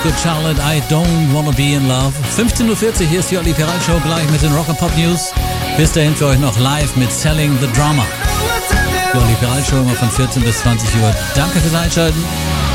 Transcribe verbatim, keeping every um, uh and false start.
Good Charlotte, I don't wanna be in love. fünfzehn Uhr vierzig, hier ist die Olli Piral Show, gleich mit den Rock and Pop News. Bis dahin für euch noch live mit Selling the Drama. Die Olli Piral Show immer von vierzehn bis zwanzig Uhr. Danke fürs Einschalten.